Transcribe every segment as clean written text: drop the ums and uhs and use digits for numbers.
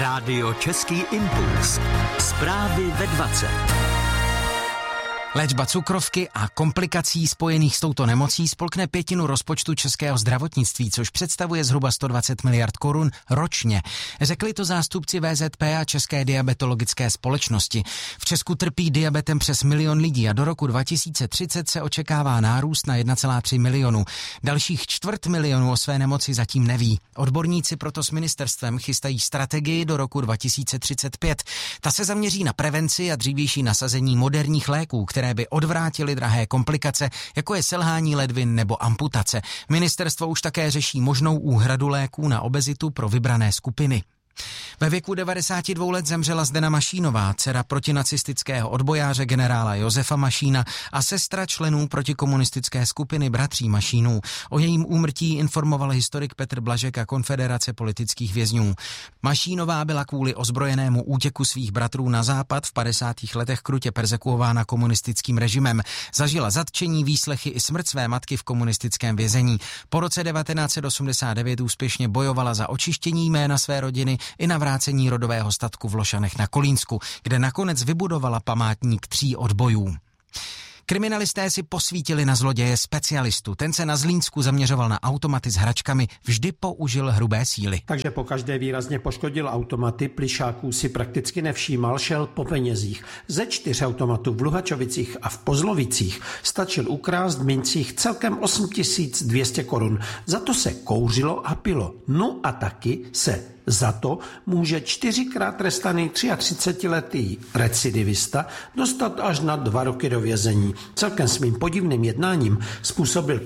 Rádio Český impuls. Zprávy ve 20. Léčba cukrovky a komplikací spojených s touto nemocí spolkne 1/5 rozpočtu českého zdravotnictví, což představuje zhruba 120 miliard korun ročně. Řekli to zástupci VZP a České diabetologické společnosti. V Česku trpí diabetem přes 1 milion lidí a do roku 2030 se očekává nárůst na 1,3 milionu. Dalších 250 000 o své nemoci zatím neví. Odborníci proto s ministerstvem chystají strategii do roku 2035. Ta se zaměří na prevenci a dřívější nasazení moderních léků, které by odvrátily drahé komplikace, jako je selhání ledvin nebo amputace. Ministerstvo už také řeší možnou úhradu léků na obezitu pro vybrané skupiny. Ve věku 92 let zemřela Zdena Mašínová, dcera protinacistického odbojáře generála Josefa Mašína a sestra členů protikomunistické skupiny Bratří Mašínů. O jejím úmrtí informoval historik Petr Blažek a Konfederace politických vězňů. Mašínová byla kvůli ozbrojenému útěku svých bratrů na západ v 50. letech krutě perzekuována komunistickým režimem. Zažila zatčení, výslechy i smrt své matky v komunistickém vězení. Po roce 1989 úspěšně bojovala za očištění jména své rodiny i navrácení rodového statku v Lošanech na Kolínsku, kde nakonec vybudovala památník 3 odbojů. Kriminalisté si posvítili na zloděje specialistu. Ten se na Zlínsku zaměřoval na automaty s hračkami, vždy použil hrubé síly. Takže pokaždé výrazně poškodil automaty, plišáků si prakticky nevšímal, šel po penězích. Ze 4 automatů v Luhačovicích a v Pozlovicích stačil ukrást v mincích celkem 8200 korun. Za to se kouřilo a pilo. No a taky se za to může 4krát trestaný 33letý recidivista dostat až na 2 roky do vězení. Celkem svým podivným jednáním způsobil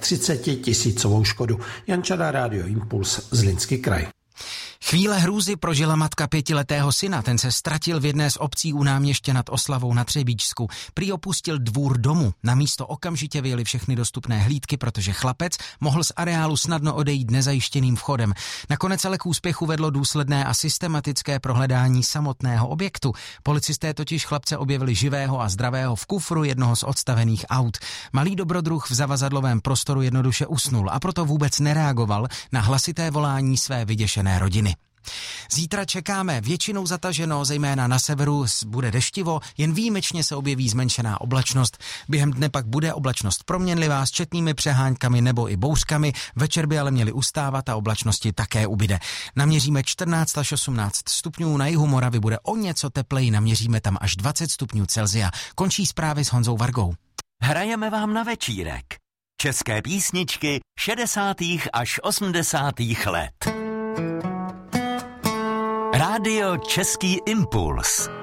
35 000 škodu. Jan Čada, Rádio Impuls, Zlínský kraj. Chvíle hrůzy prožila matka 5letého syna, ten se ztratil v jedné z obcí u Náměště nad Oslavou na Třebíčsku. Prý opustil dvůr domu, na místo okamžitě vyjeli všechny dostupné hlídky, protože chlapec mohl z areálu snadno odejít nezajištěným vchodem. Nakonec ale k úspěchu vedlo důsledné a systematické prohledání samotného objektu. Policisté totiž chlapce objevili živého a zdravého v kufru jednoho z odstavených aut. Malý dobrodruh v zavazadlovém prostoru jednoduše usnul a proto vůbec nereagoval na hlasité volání své vyděšené rodiny. Zítra čekáme většinou zataženo, zejména na severu bude deštivo, jen výjimečně se objeví zmenšená oblačnost. Během dne pak bude oblačnost proměnlivá s četnými přeháňkami nebo i bouřkami, večer by ale měly ustávat a oblačnosti také ubyde. Naměříme 14 až 18 stupňů, na jihu Moravy bude o něco tepleji, naměříme tam až 20 stupňů Celsia. Končí zprávy s Honzou Vargou. Hrajeme vám na večírek české písničky 60. až 80. let. Rádio Český impuls.